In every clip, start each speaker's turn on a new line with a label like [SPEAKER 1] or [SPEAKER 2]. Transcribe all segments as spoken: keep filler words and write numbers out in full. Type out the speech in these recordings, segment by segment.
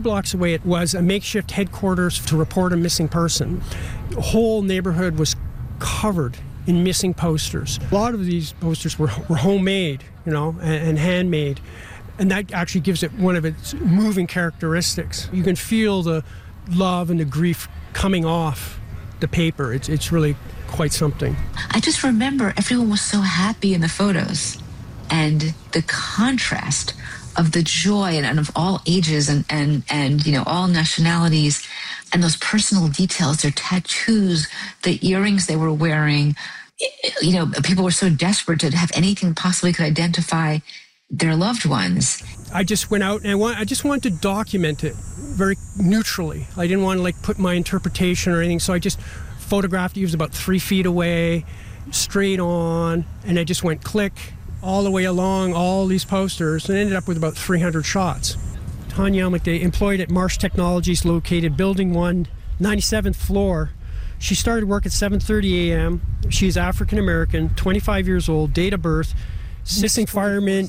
[SPEAKER 1] blocks away, it was a makeshift headquarters to report a missing person. The whole neighborhood was covered in missing posters. A lot of these posters were, were homemade, you know, and, and handmade. And that actually gives it one of its moving characteristics. You can feel the love and the grief coming off the paper. It's, it's really quite something.
[SPEAKER 2] I just remember everyone was so happy in the photos. And the contrast of the joy and, and of all ages and, and, and, you know, all nationalities, and those personal details, their tattoos, the earrings they were wearing. You know, people were so desperate to have anything possibly could identify their loved ones.
[SPEAKER 1] I just went out and I, want, I just wanted to document it very neutrally. I didn't want to like put my interpretation or anything, so I just photographed it. He was about three feet away, straight on, and I just went click all the way along all these posters and ended up with about three hundred shots. Tanya McDay, employed at Marsh Technologies, located Building one, ninety-seventh floor. She started work at seven thirty a.m. She's African American, twenty-five years old, date of birth, missing fireman,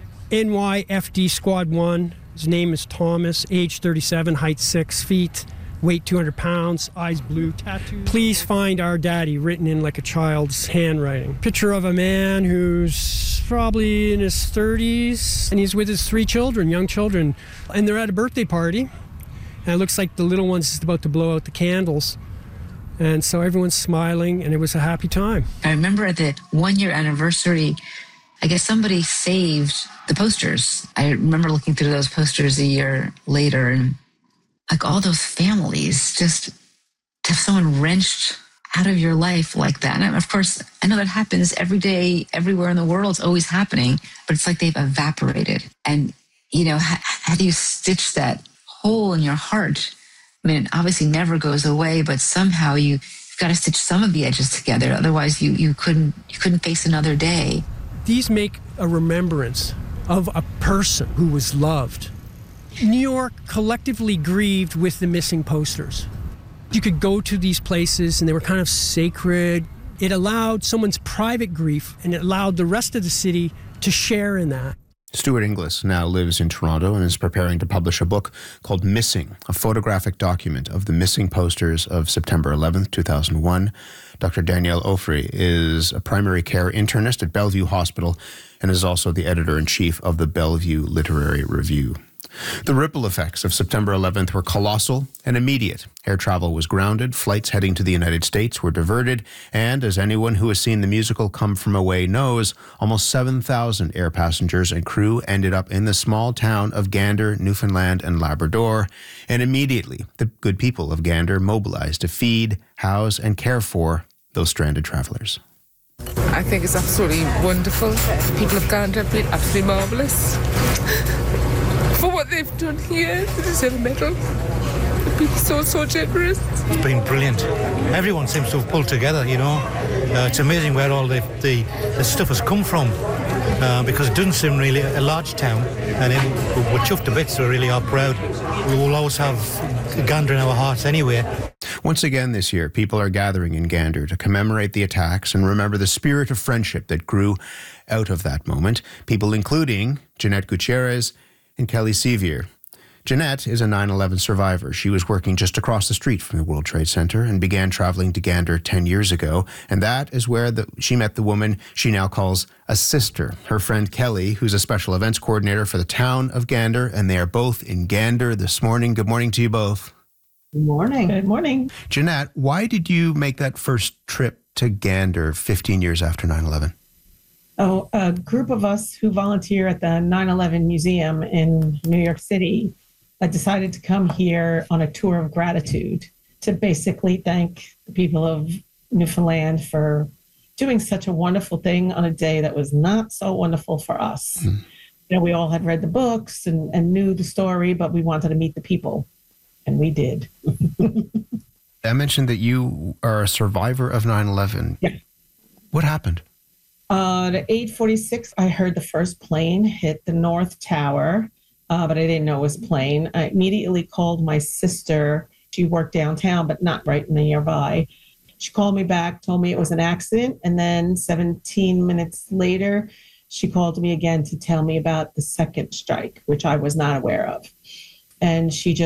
[SPEAKER 1] N Y F D Squad one. His name is Thomas, age thirty-seven, height six feet, weight two hundred pounds, eyes blue, tattoo. Please find our daddy, written in like a child's handwriting. Picture of a man who's probably in his thirties, and he's with his three children, young children, and they're at a birthday party. And it looks like the little one's about to blow out the candles. And so everyone's smiling, and it was a happy time.
[SPEAKER 2] I remember at the one-year anniversary, I guess somebody saved the posters. I remember looking through those posters a year later, and like all those families, just to have someone wrenched out of your life like that. And of course, I know that happens every day, everywhere in the world. It's always happening, but it's like they've evaporated. And, you know, how, how do you stitch that hole in your heart? I mean, it obviously never goes away, but somehow you, you've got to stitch some of the edges together. Otherwise, you, you couldn't you couldn't face another day.
[SPEAKER 1] These make a remembrance of a person who was loved. New York collectively grieved with the missing posters. You could go to these places and they were kind of sacred. It allowed someone's private grief, and it allowed the rest of the city to share in that.
[SPEAKER 3] Stuart Inglis now lives in Toronto and is preparing to publish a book called Missing, a photographic document of the missing posters of September eleventh, two thousand one. Doctor Danielle Ofri is a primary care internist at Bellevue Hospital and is also the editor-in-chief of the Bellevue Literary Review. The ripple effects of September eleventh were colossal and immediate. Air travel was grounded, flights heading to the United States were diverted, and as anyone who has seen the musical Come From Away knows, almost seven thousand air passengers and crew ended up in the small town of Gander, Newfoundland and Labrador, and immediately the good people of Gander mobilized to feed, house and care for those stranded travelers.
[SPEAKER 4] I think it's absolutely wonderful. The people of Gander have been absolutely marvellous. For what they've done here, they deserve a medal. The people are so, so generous.
[SPEAKER 5] It's been brilliant. Everyone seems to have pulled together, you know. Uh, it's amazing where all the, the, the stuff has come from, uh, because it doesn't seem really a large town, and it, we're chuffed to bits, we really are proud. We will always have Gander in our hearts anyway.
[SPEAKER 3] Once again this year, people are gathering in Gander to commemorate the attacks and remember the spirit of friendship that grew out of that moment. People including Jeanette Gutierrez and Kelly Sevier. Jeanette is a nine eleven survivor. She was working just across the street from the World Trade Center and began traveling to Gander ten years ago. And that is where the, she met the woman she now calls a sister, her friend Kelly, who's a special events coordinator for the town of Gander. And they are both in Gander this morning. Good morning to you both.
[SPEAKER 6] Good morning. Good morning.
[SPEAKER 3] Jeanette, why did you make that first trip to Gander fifteen years after nine eleven?
[SPEAKER 6] Oh, a group of us who volunteer at the nine eleven Museum in New York City uh, decided to come here on a tour of gratitude to basically thank the people of Newfoundland for doing such a wonderful thing on a day that was not so wonderful for us. Mm. You know, we all had read the books and, and knew the story, but we wanted to meet the people, and we did.
[SPEAKER 3] I mentioned that you are a survivor of nine eleven.
[SPEAKER 6] Yeah.
[SPEAKER 3] What happened?
[SPEAKER 6] Uh, at eight forty-six, I heard the first plane hit the North Tower, uh, but I didn't know it was a plane. I immediately called my sister. She worked downtown, but not right nearby. She called me back, told me it was an accident, and then seventeen minutes later, she called me again to tell me about the second strike, which I was not aware of. And she just